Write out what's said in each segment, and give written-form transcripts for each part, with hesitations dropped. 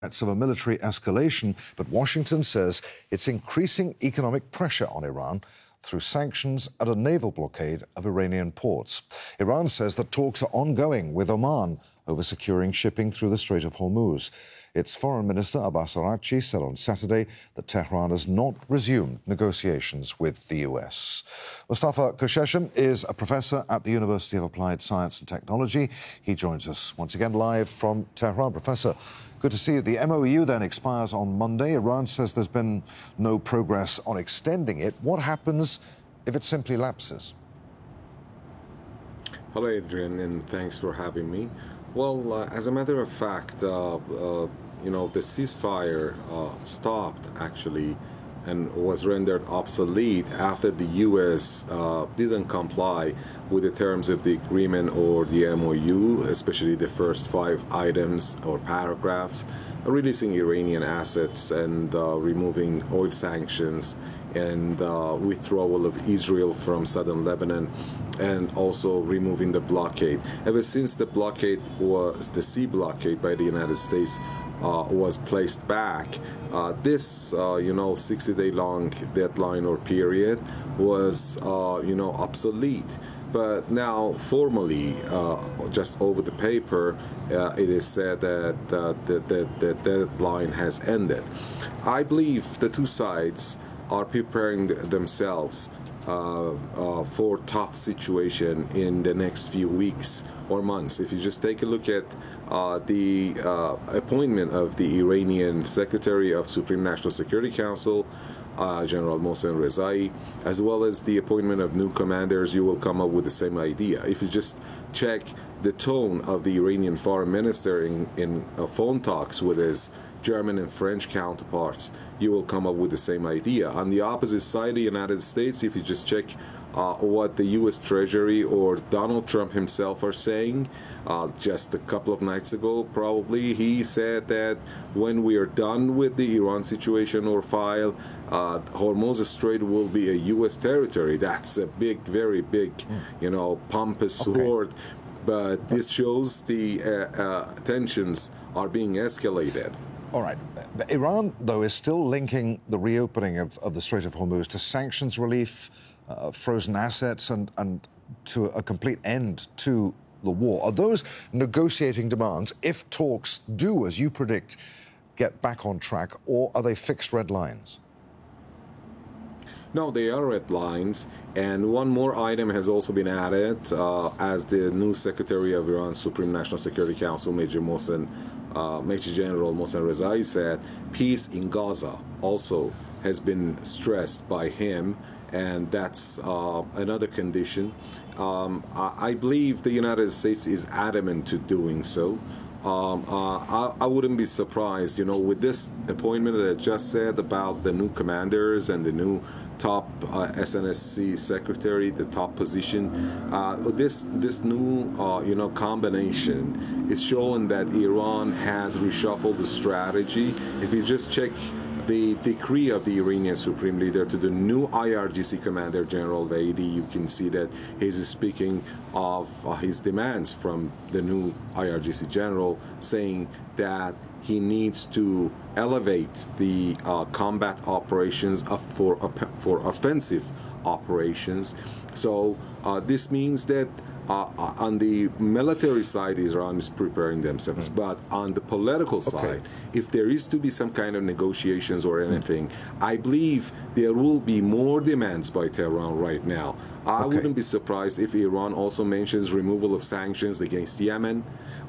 of a military escalation, but Washington says it's increasing economic pressure on Iran through sanctions and a naval blockade of Iranian ports. Iran says that talks are ongoing with Oman over securing shipping through the Strait of Hormuz. Its Foreign Minister Abbas Araghchi said on Saturday that Tehran has not resumed negotiations with the US. Mustafa Kosheshem is a professor at the University of Applied Science and Technology. He joins us once again live from Tehran. Professor, good to see you. The MOU then expires on Monday. Iran says there's been no progress on extending it. What happens if it simply lapses? Hello, Adrian, and thanks for having me. Well, as a matter of fact, the ceasefire stopped actually and was rendered obsolete after the U.S. Didn't comply with the terms of the agreement or the MOU, especially the first 5 items or paragraphs, releasing Iranian assets and removing oil sanctions and withdrawal of Israel from southern Lebanon, and also removing the blockade. Ever since the blockade was the sea blockade by the United States was placed back, this 60-day long deadline or period was obsolete. But now formally, just over the paper, it is said that the deadline has ended. I believe the two sides are preparing themselves for tough situation in the next few weeks or months. If you just take a look at the appointment of the Iranian Secretary of Supreme National Security Council, General Mohsen Rezai, as well as the appointment of new commanders, you will come up with the same idea. If you just check the tone of the Iranian foreign minister in phone talks with his German and French counterparts, you will come up with the same idea. On the opposite side, the United States, if you just check what the U.S. Treasury or Donald Trump himself are saying, just a couple of nights ago, probably, he said that when we are done with the Iran situation or file, Hormuz Strait will be a U.S. territory. That's a big, very big, pompous word. But this shows the tensions are being escalated. All right. Iran, though, is still linking the reopening of the Strait of Hormuz to sanctions relief, frozen assets, and to a complete end to the war. Are those negotiating demands, if talks do, as you predict, get back on track, or are they fixed red lines? No, they are red lines. And one more item has also been added as the new Secretary of Iran's Supreme National Security Council, Major General Mohsen Rezai, said peace in Gaza also has been stressed by him, and that's another condition. I believe the United States is adamant to doing so. I wouldn't be surprised, with this appointment that I just said about the new commanders and the new top SNSC secretary, the top position. This new combination is showing that Iran has reshuffled the strategy. If you just check the decree of the Iranian Supreme Leader to the new IRGC Commander General Vaidi, you can see that he's speaking of his demands from the new IRGC General, saying that he needs to elevate the combat operations for offensive operations. So this means that on the military side, Iran is preparing themselves. But on the political side, if there is to be some kind of negotiations or anything, I believe there will be more demands by Tehran right now. I wouldn't be surprised if Iran also mentions removal of sanctions against Yemen,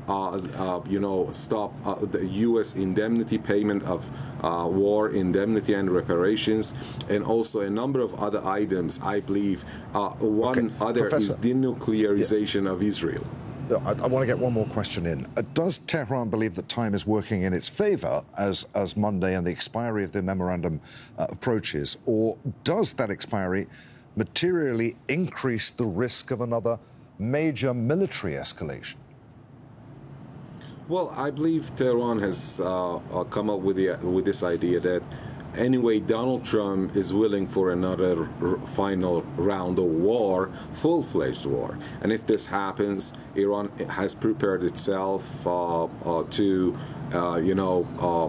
stop the U.S. indemnity payment of war indemnity and reparations, and also a number of other items. I believe one other is denuclearization of Israel. I want to get one more question in. Does Tehran believe that time is working in its favor as Monday and the expiry of the memorandum approaches, or does that expiry materially increase the risk of another major military escalation? Well, I believe Tehran has come up with this idea that anyway, Donald Trump is willing for another final round of war, full-fledged war. And if this happens, Iran has prepared itself to